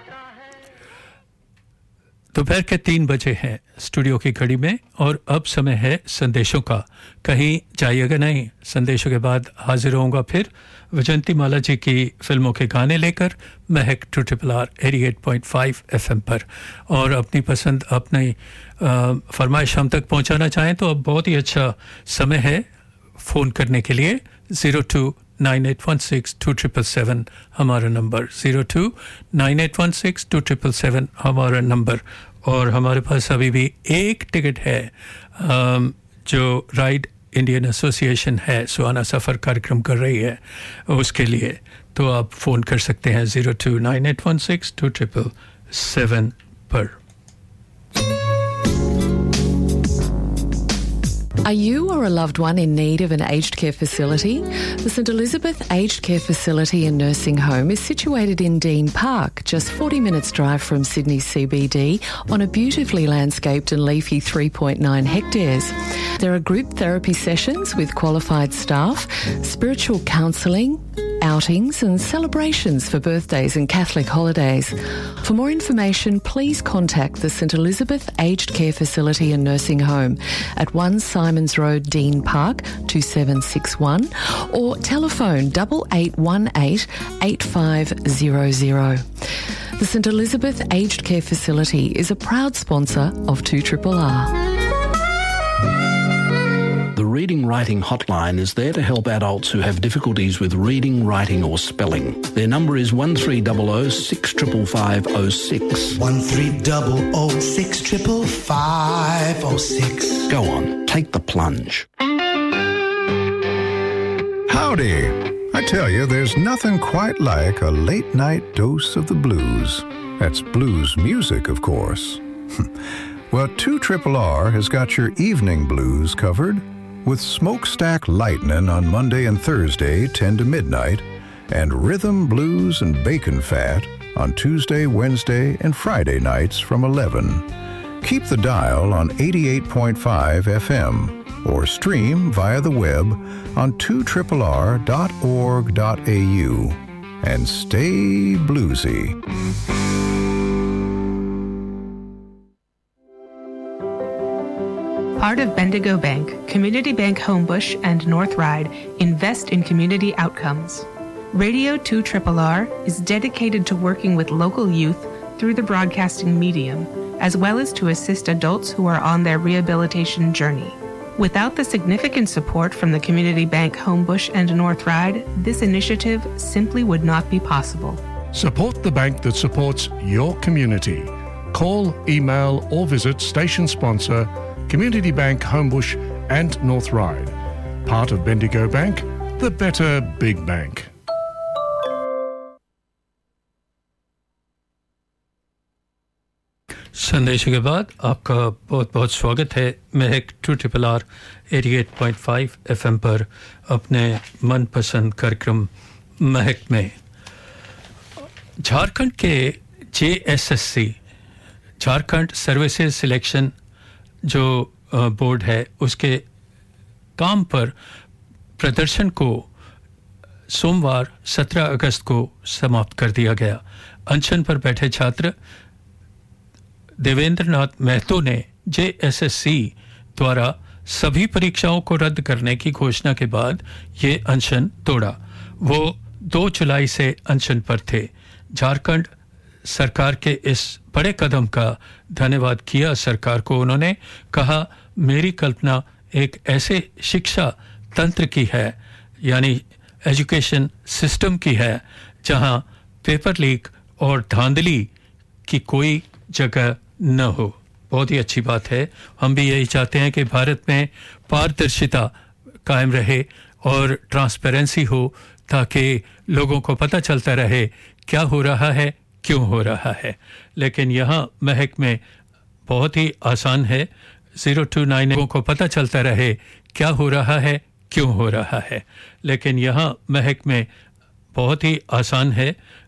दोपहर के 3 बजे हैं स्टूडियो की घड़ी में और अब समय है संदेशों का। कहीं जाइएगा नहीं, संदेशों के बाद हाजिर होऊंगा फिर विजंती माला जी की फिल्मों के गाने लेकर महक 2RRR 88.5 FM पर। और अपनी पसंद अपनी फरमाइश हम तक पहुंचाना चाहें तो अब बहुत ही अच्छा समय है फ़ोन करने के लिए। 0298162777 हमारा नंबर, 0298162777 हमारा नंबर। और हमारे पास अभी भी एक टिकट है जो राइड इंडियन एसोसिएशन है सुहाना सफ़र कार्यक्रम कर रही है उसके लिए, तो आप फ़ोन कर सकते हैं 0298162777 पर। Are you or a loved one in need of an aged care facility? The St Elizabeth Aged Care Facility and Nursing Home is situated in Dean Park, just 40 minutes drive from Sydney CBD on a beautifully landscaped and leafy 3.9 hectares. There are group therapy sessions with qualified staff, spiritual counselling, outings and celebrations for birthdays and Catholic holidays. For more information, please contact the St Elizabeth Aged Care Facility and Nursing Home at 1 Simons Road, Dean Park, 2761, or telephone 8818 8500. The St Elizabeth Aged Care Facility is a proud sponsor of 2RRR. The Reading Writing Hotline is there to help adults who have difficulties with reading, writing or spelling. Their number is 1300 65506. 1300 65506. Go on, take the plunge. Howdy! I tell you, there's nothing quite like a late-night dose of the blues. That's blues music, of course. Well, 2RRR has got your evening blues covered with Smokestack Lightning on Monday and Thursday, 10 to midnight, and Rhythm, Blues, and Bacon Fat on Tuesday, Wednesday, and Friday nights from 11. Keep the dial on 88.5 FM or stream via the web on 2RRR.org.au and stay bluesy. Part of Bendigo Bank, Community Bank Homebush and North Ryde invest in community outcomes. Radio 2RRR is dedicated to working with local youth through the broadcasting medium, as well as to assist adults who are on their rehabilitation journey. Without the significant support from the Community Bank Homebush and North Ryde, this initiative simply would not be possible. Support the bank that supports your community. Call, email or visit station sponsor Community Bank Homebush and North Ryde. Part of Bendigo Bank, the better big bank. संदेश के बाद आपका बहुत बहुत स्वागत है महक 2RRR 88.5 FM पर अपने मनपसंद कार्यक्रम महक में। झारखंड के JSSC झारखंड सर्विसेज सिलेक्शन जो बोर्ड है उसके काम पर प्रदर्शन को सोमवार 17 अगस्त को समाप्त कर दिया गया। अनशन पर बैठे छात्र देवेंद्रनाथ महतो ने JSSC द्वारा सभी परीक्षाओं को रद्द करने की घोषणा के बाद ये अनशन तोड़ा। वो 2 जुलाई से अनशन पर थे। झारखंड सरकार के इस बड़े कदम का धन्यवाद किया सरकार को। उन्होंने कहा, मेरी कल्पना एक ऐसे शिक्षा तंत्र की है, यानी एजुकेशन सिस्टम की है, जहां पेपर लीक और धांधली की कोई जगह न हो। बहुत ही अच्छी बात है। हम भी यही चाहते हैं कि भारत में पारदर्शिता कायम रहे और ट्रांसपेरेंसी हो, ताकि लोगों को पता चलता रहे क्या हो रहा है, क्यों हो रहा है। लेकिन यहाँ महक में बहुत ही आसान है। 029 लोगों को पता चलता रहे क्या हो रहा है, क्यों हो रहा है। लेकिन यहाँ महक में बहुत ही आसान है।